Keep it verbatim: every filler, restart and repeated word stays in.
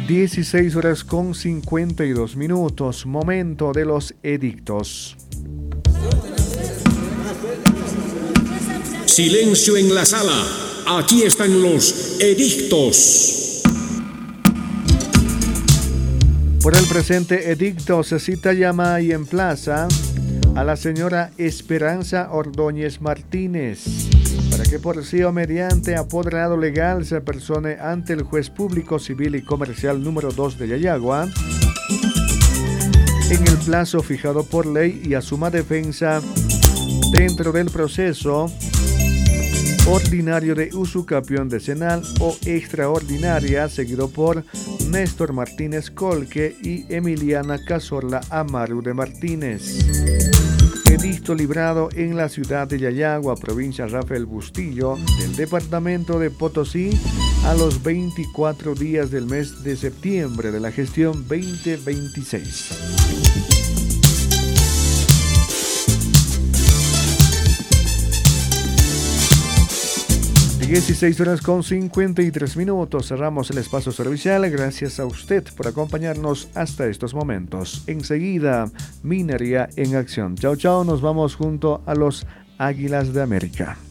dieciséis horas con cincuenta y dos minutos, momento de los edictos. Silencio en la sala, aquí están los edictos. Por el presente edicto se cita, llama y emplaza a la señora Esperanza Ordóñez Martínez para que por sí o mediante apoderado legal se persone ante el juez público civil y comercial número dos de Yayagua en el plazo fijado por ley y asuma defensa dentro del proceso ordinario de usucapión decenal o extraordinaria, seguido por Néstor Martínez Colque y Emiliana Cazorla Amaru de Martínez. Edicto librado en la ciudad de Yayagua, provincia Rafael Bustillo, del departamento de Potosí, a los veinticuatro días del mes de septiembre de la gestión veinte veintiséis. dieciséis horas con cincuenta y tres minutos. Cerramos el espacio servicial. Gracias a usted por acompañarnos hasta estos momentos. Enseguida, Minería en Acción. Chao, chao. Nos vamos junto a los Águilas de América.